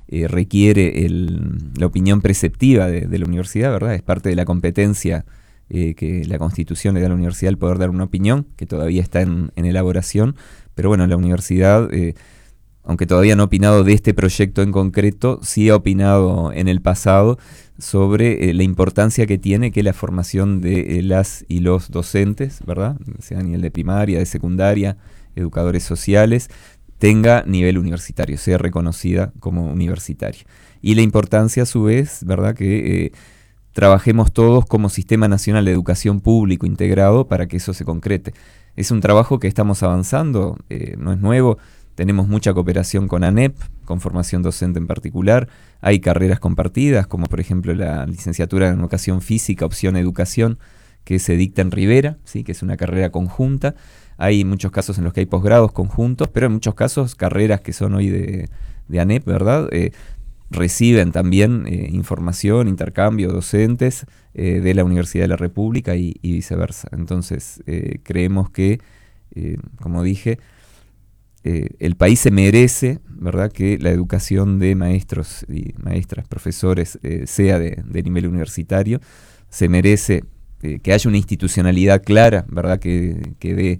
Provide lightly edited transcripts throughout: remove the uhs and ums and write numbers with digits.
requiere la opinión preceptiva de la universidad, ¿verdad? Es parte de la competencia que la Constitución le da a la universidad el poder dar una opinión, que todavía está en elaboración, pero bueno, la universidad, aunque todavía no ha opinado de este proyecto en concreto, sí ha opinado en el pasado sobre la importancia que tiene que la formación de las y los docentes, ¿verdad? Sea a nivel de primaria, de secundaria, educadores sociales, tenga nivel universitario, sea reconocida como universitaria. Y la importancia a su vez, ¿verdad?, que trabajemos todos como Sistema Nacional de Educación Público integrado para que eso se concrete. Es un trabajo que estamos avanzando, no es nuevo, tenemos mucha cooperación con ANEP, con formación docente en particular, hay carreras compartidas, como por ejemplo la licenciatura en Educación Física, opción Educación, que se dicta en Rivera, ¿sí?, que es una carrera conjunta. Hay muchos casos en los que hay posgrados conjuntos, pero en muchos casos carreras que son hoy de ANEP, ¿verdad?, reciben también información, intercambio, docentes de la Universidad de la República y viceversa. Entonces, creemos que, como dije, el país se merece, ¿verdad?, que la educación de maestros y maestras, profesores, sea de nivel universitario. Se merece que haya una institucionalidad clara, ¿verdad?, que dé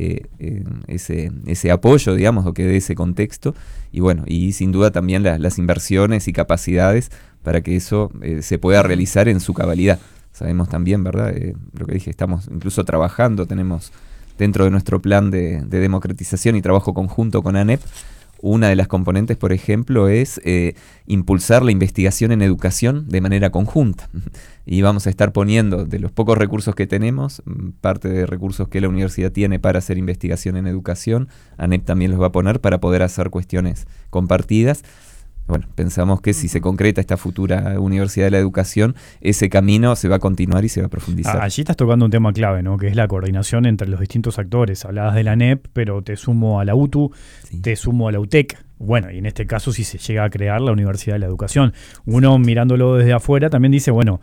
ese apoyo, digamos, o que dé ese contexto, y bueno, y sin duda también las inversiones y capacidades para que eso se pueda realizar en su cabalidad. Sabemos también, ¿verdad?, lo que dije, estamos incluso trabajando, tenemos dentro de nuestro plan de democratización y trabajo conjunto con ANEP, una de las componentes, por ejemplo, es impulsar la investigación en educación de manera conjunta. Y vamos a estar poniendo, de los pocos recursos que tenemos, parte de recursos que la universidad tiene para hacer investigación en educación, ANEP también los va a poner para poder hacer cuestiones compartidas. Bueno, pensamos que si se concreta esta futura Universidad de la Educación, ese camino se va a continuar y se va a profundizar. Allí estás tocando un tema clave, ¿no?, que es la coordinación entre los distintos actores. Hablabas de la ANEP, pero te sumo a la UTU, sí, te sumo a la UTEC. Bueno, y en este caso si se llega a crear la Universidad de la Educación. Uno mirándolo desde afuera también dice, bueno,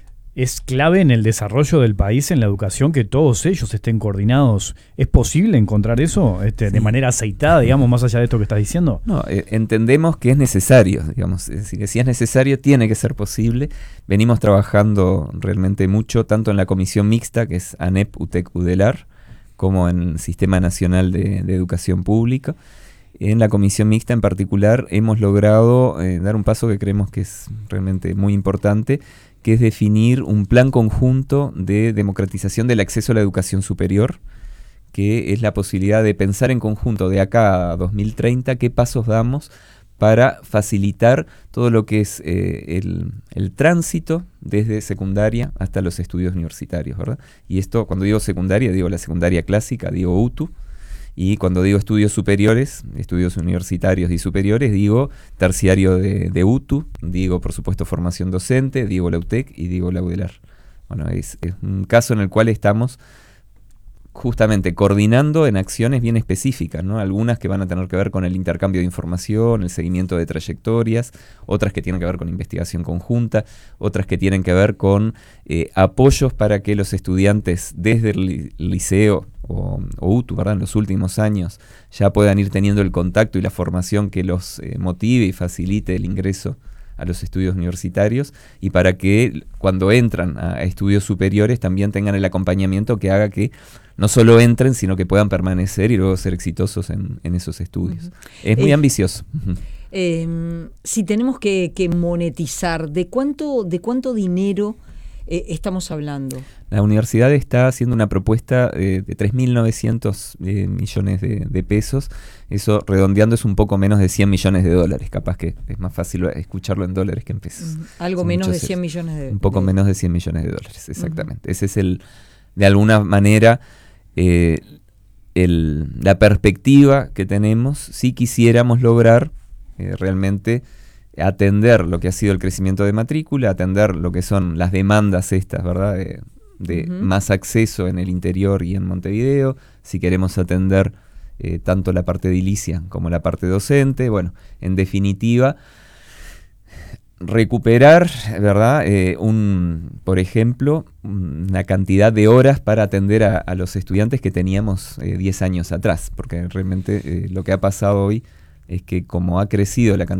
es clave en el desarrollo del país, en la educación, que todos ellos estén coordinados. ¿Es posible encontrar eso de manera aceitada, digamos, más allá de esto que estás diciendo? No, entendemos que es necesario, digamos, es decir, que si es necesario tiene que ser posible. Venimos trabajando realmente mucho, tanto en la comisión mixta, que es ANEP, UTEC, UDELAR, como en el Sistema Nacional de Educación Pública. En la comisión mixta en particular hemos logrado dar un paso que creemos que es realmente muy importante, que es definir un plan conjunto de democratización del acceso a la educación superior, que es la posibilidad de pensar en conjunto de acá a 2030 qué pasos damos para facilitar todo lo que es el tránsito desde secundaria hasta los estudios universitarios, ¿verdad? Y esto, cuando digo secundaria, digo la secundaria clásica, digo UTU. Y cuando digo estudios superiores, estudios universitarios y superiores, digo terciario de UTU, digo por supuesto formación docente, digo la UTEC y digo la UDELAR. Bueno, es un caso en el cual estamos justamente coordinando en acciones bien específicas, ¿no? Algunas que van a tener que ver con el intercambio de información, el seguimiento de trayectorias, otras que tienen que ver con investigación conjunta, otras que tienen que ver con apoyos para que los estudiantes desde el liceo o UTU, ¿verdad?, en los últimos años ya puedan ir teniendo el contacto y la formación que los motive y facilite el ingreso a los estudios universitarios, y para que cuando entran a estudios superiores también tengan el acompañamiento que haga que no solo entren, sino que puedan permanecer y luego ser exitosos en esos estudios. Es muy ambicioso. Si tenemos que monetizar, ¿de cuánto dinero estamos hablando? La universidad está haciendo una propuesta de 3.900 millones de pesos. Eso, redondeando, es un poco menos de 100 millones de dólares. Capaz que es más fácil escucharlo en dólares que en pesos. Algo Son menos de 100 millones de dólares. Un poco menos de 100 millones de dólares, exactamente. Ese es de alguna manera, la perspectiva que tenemos si quisiéramos lograr realmente atender lo que ha sido el crecimiento de matrícula, atender lo que son las demandas estas, ¿verdad?, de más acceso en el interior y en Montevideo, si queremos atender tanto la parte edilicia como la parte docente. Bueno, en definitiva, recuperar, ¿verdad?, por ejemplo, una cantidad de horas para atender a los estudiantes que teníamos 10 años atrás, porque realmente lo que ha pasado hoy es que como ha crecido la cantidad